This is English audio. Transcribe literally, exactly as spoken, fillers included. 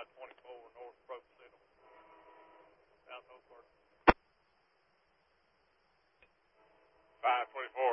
five twenty-four North Broke City. South Oak Park. five twenty-four